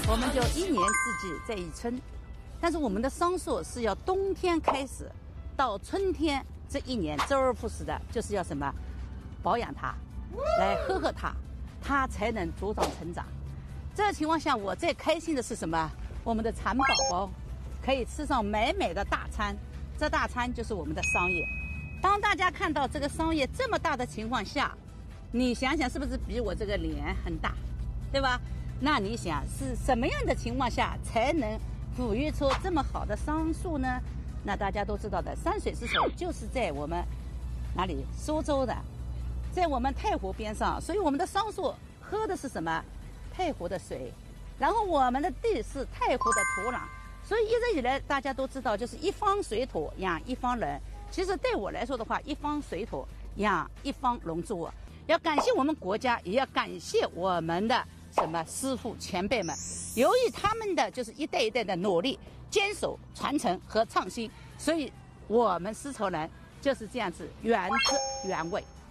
我们就一年四季在一春，但是我们的桑树是要冬天开始，到春天这一年周而复始的，就是要什么保养它，来呵护它，它才能茁壮成长。这个情况下，我最开心的是什么？我们的蚕宝宝可以吃上美美的大餐，这大餐就是我们的桑叶。当大家看到这个桑叶这么大的情况下，你想想是不是比我这个脸很大，对吧？那你想是什么样的情况下才能抚育出这么好的桑树呢？那大家都知道的，山水之手就是在我们哪里？苏州的，在我们太湖边上，所以我们的桑树喝的是什么？太湖的水，然后我们的地是太湖的土壤，所以一直以来大家都知道，就是一方水土养一方人。其实对我来说的话，一方水土养一方龙珠。要感谢我们国家，也要感谢我们的什么师傅前辈们，由于他们的就是一代一代的努力、坚守、传承和创新，所以我们丝绸人就是这样子原汁原味。